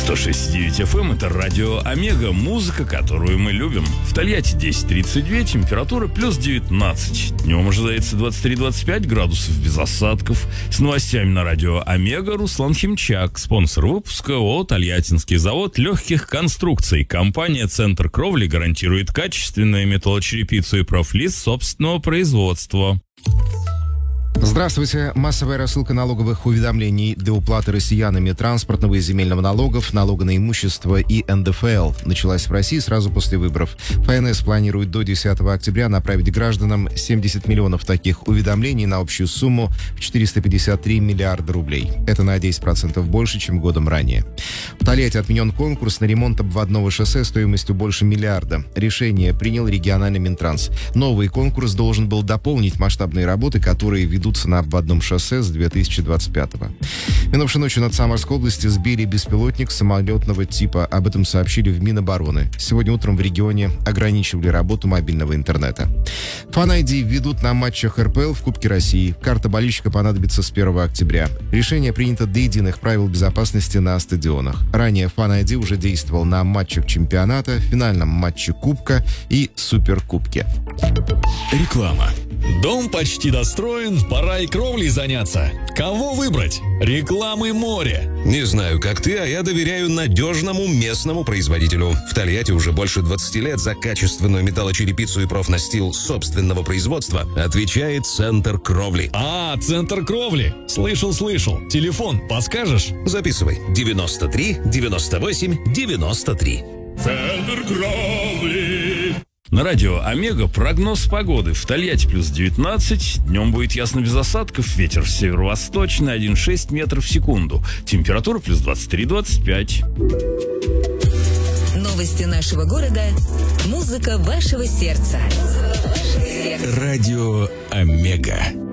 106.9 FM — это радио Омега, музыка, которую мы любим. В Тольятти 10:32, температура плюс 19. Днем ожидается 23-25 градусов без осадков. С новостями на радио Омега Руслан Химчак, спонсор выпуска ООО «Тольяттинский завод легких конструкций». Компания «Центр кровли» гарантирует качественную металлочерепицу и профлиз собственного производства. Здравствуйте. Массовая рассылка налоговых уведомлений для уплаты россиянами транспортного и земельного налогов, налога на имущество и НДФЛ началась в России сразу после выборов. ФНС планирует до 10 октября направить гражданам 70 миллионов таких уведомлений на общую сумму в 453 миллиарда рублей. Это на 10% больше, чем годом ранее. В Тольятти отменен конкурс на ремонт обводного шоссе стоимостью больше миллиарда. Решение принял региональный Минтранс. Новый конкурс должен был дополнить масштабные работы, которые ведутся на обводном шоссе с 2025-го. Минувшей ночью над Самарской областью сбили беспилотник самолетного типа. Об этом сообщили в Минобороны. Сегодня утром в регионе ограничивали работу мобильного интернета. Фан-ID введут на матчах РПЛ в Кубке России. Карта болельщика понадобится с 1 октября. Решение принято до единых правил безопасности на стадионах. Ранее Фан-ID уже действовал на матчах чемпионата, финальном матче Кубка и Суперкубке. Реклама. Дом почти достроен, пора и кровлей заняться. Кого выбрать? Рекламы море. Не знаю, как ты, а я доверяю надежному местному производителю. В Тольятти уже больше 20 лет за качественную металлочерепицу и профнастил собственного производства отвечает «Центр кровли». «Центр кровли». Слышал. Телефон подскажешь? Записывай. 93 98 93. Центр кровли. На радио Омега прогноз погоды. В Тольятти плюс 19. Днем будет ясно без осадков. Ветер северо-восточный 1,6 метров в секунду. Температура плюс 23-25. Новости нашего города. Музыка вашего сердца. Радио Омега.